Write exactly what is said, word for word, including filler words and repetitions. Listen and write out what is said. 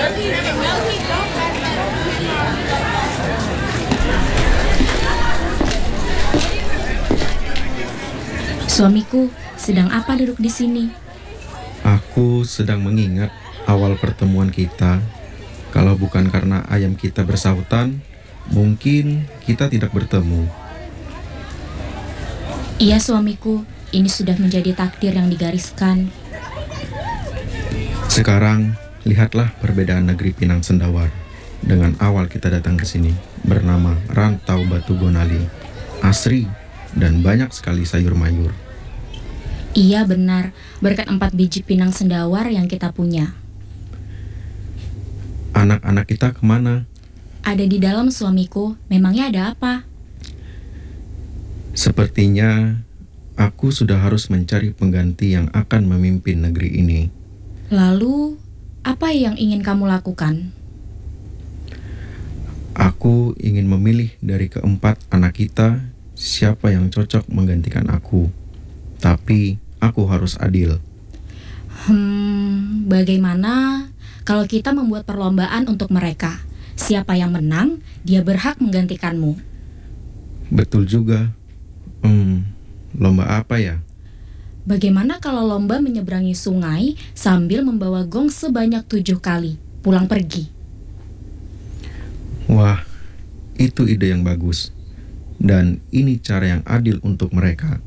Suamiku sedang apa duduk di sini? Aku sedang mengingat awal pertemuan kita. Kalau bukan karena ayam kita bersahutan, mungkin kita tidak bertemu. Iya suamiku, ini sudah menjadi takdir yang digariskan. Sekarang, lihatlah perbedaan negeri Pinang Sendawar dengan awal kita datang ke sini, bernama Rantau Batu Gonali, asri, dan banyak sekali sayur mayur. Iya benar, berkat empat biji pinang sendawar yang kita punya. Anak-anak kita kemana? Ada di dalam suamiku, memangnya ada apa? Sepertinya aku sudah harus mencari pengganti yang akan memimpin negeri ini. Lalu, apa yang ingin kamu lakukan? Aku ingin memilih dari keempat anak kita siapa yang cocok menggantikan aku. Tapi aku harus adil. Hmm, bagaimana kalau kita membuat perlombaan untuk mereka? Siapa yang menang, dia berhak menggantikanmu. Betul juga. Hmm, lomba apa ya? Bagaimana kalau lomba menyeberangi sungai sambil membawa gong sebanyak tujuh kali, pulang pergi? Wah, itu ide yang bagus. Dan ini cara yang adil untuk mereka.